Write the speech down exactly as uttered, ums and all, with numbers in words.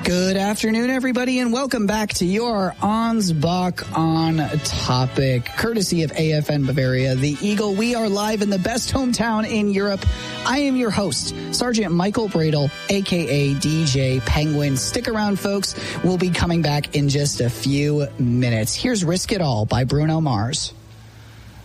Good afternoon, everybody, and welcome back to your Ansbach on Topic, courtesy of A F N Bavaria, the Eagle. We are live in the best hometown in Europe. I am your host, Sergeant Michael Bradle, a k a. D J Penguin. Stick around, folks. We'll be coming back in just a few minutes. Here's Risk It All by Bruno Mars.